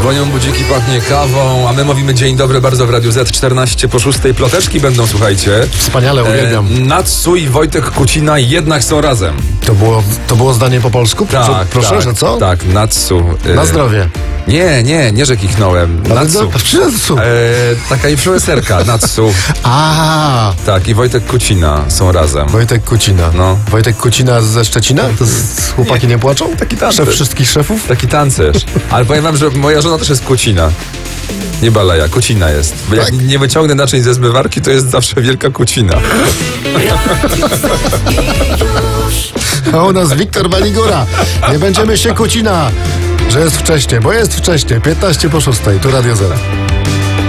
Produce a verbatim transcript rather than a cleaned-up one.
Dzwonią budziki, pachnie kawą, a my mówimy dzień dobry bardzo w Radiu Z. czternaście po szóstej. Ploteczki będą, słuchajcie. Wspaniale, uwielbiam. E, Natsu i Wojtek Kucina jednak są razem. To było, to było zdanie po polsku? Proszę, Tak, proszę tak, że co? Tak, Natsu. E, Na zdrowie. Nie, nie, nie, że kichnąłem. Natsu. Natsu. E, taka influencerka, Natsu. A, Tak, i Wojtek Kucina są razem. Wojtek Kucina. No. Wojtek Kucina ze Szczecina? To z, chłopaki nie płaczą? Taki tancerz. Szef wszystkich szefów? Taki tancerz. Ale powiem wam, że moja żona też jest Kucina. Nie Baleja, Kucina jest. Bo jak Tak? nie wyciągnę naczyń ze zmywarki, to jest zawsze wielka Kucina. A u nas Wiktor Baligura. Nie będziemy się Kucina, że jest wcześnie, bo jest wcześnie. piętnaście po szóstej. Tu Radio Z.